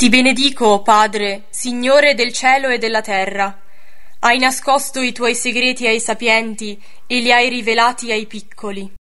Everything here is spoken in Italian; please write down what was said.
Ti benedico, o Padre, Signore del cielo e della terra. Hai nascosto i tuoi segreti ai sapienti e li hai rivelati ai piccoli.